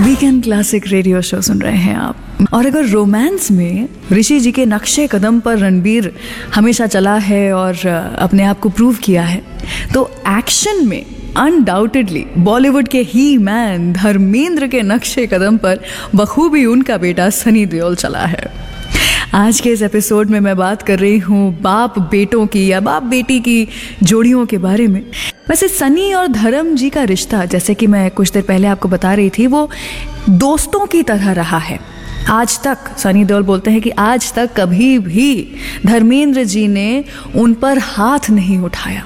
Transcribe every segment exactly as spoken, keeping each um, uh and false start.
Weekend classic radio show सुन रहे हैं आप। और अगर रोमांस में ऋषि जी के नक्शे कदम पर रणबीर हमेशा चला है और अपने आप को प्रूव किया है, तो एक्शन में अनडाउटेडली बॉलीवुड के ही मैन धर्मेंद्र के नक्शे कदम पर बखूबी उनका बेटा सनी देओल चला है। आज के इस एपिसोड में मैं बात कर रही हूँ बाप बेटों की या बाप बेटी की जोड़ियों के बारे में। वैसे सनी और धर्म जी का रिश्ता, जैसे कि मैं कुछ देर पहले आपको बता रही थी, वो दोस्तों की तरह रहा है। आज तक सनी देओल बोलते हैं कि आज तक कभी भी धर्मेंद्र जी ने उन पर हाथ नहीं उठाया।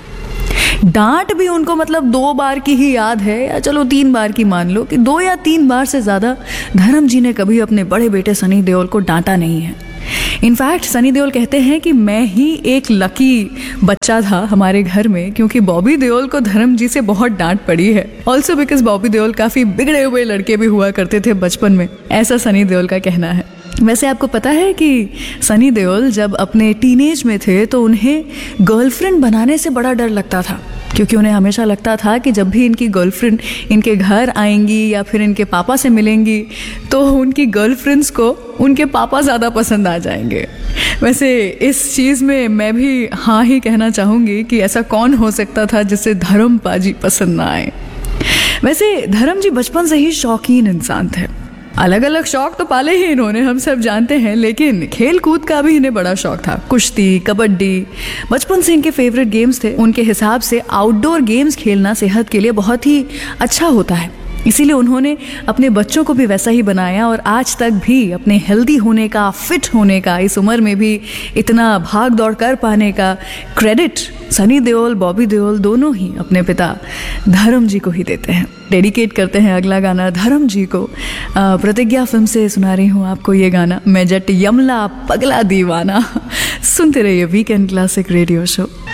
डांट भी उनको मतलब दो बार की ही याद है, या चलो तीन बार की मान लो, कि दो या तीन बार से ज़्यादा धर्म जी ने कभी अपने बड़े बेटे सनी देओल को डांटा नहीं है। इनफैक्ट सनी देओल कहते हैं कि मैं ही एक लकी बच्चा था हमारे घर में, क्योंकि बॉबी देओल को धर्म जी से बहुत डांट पड़ी है। ऑल्सो बिकॉज बॉबी देओल काफ़ी बिगड़े हुए लड़के भी हुआ करते थे बचपन में, ऐसा सनी देओल का कहना है। वैसे आपको पता है कि सनी देओल जब अपने टीनेज में थे तो उन्हें गर्लफ्रेंड बनाने से बड़ा डर लगता था, क्योंकि उन्हें हमेशा लगता था कि जब भी इनकी गर्लफ्रेंड इनके घर आएंगी या फिर इनके पापा से मिलेंगी तो उनकी गर्लफ्रेंड्स को उनके पापा ज़्यादा पसंद आ जाएंगे। वैसे इस चीज़ में मैं भी हाँ ही कहना चाहूँगी कि ऐसा कौन हो सकता था जिससे धर्म पाजी पसंद ना आए। वैसे धर्म जी बचपन से ही शौकीन इंसान थे। अलग अलग शौक तो पाले ही इन्होंने, हम सब जानते हैं, लेकिन खेल कूद का भी इन्हें बड़ा शौक था। कुश्ती, कबड्डी बचपन से इनके फेवरेट गेम्स थे। उनके हिसाब से आउटडोर गेम्स खेलना सेहत के लिए बहुत ही अच्छा होता है, इसीलिए उन्होंने अपने बच्चों को भी वैसा ही बनाया। और आज तक भी अपने हेल्दी होने का, फिट होने का, इस उम्र में भी इतना भाग दौड़ कर पाने का क्रेडिट सनी देओल, बॉबी देओल दोनों ही अपने पिता धर्म जी को ही देते हैं। डेडिकेट करते हैं अगला गाना धर्म जी को। प्रतिज्ञा फिल्म से सुना रही हूँ आपको ये गाना, मैं जट यमला पगला दीवाना। सुनते रहिए वीकेंड क्लासिक रेडियो शो।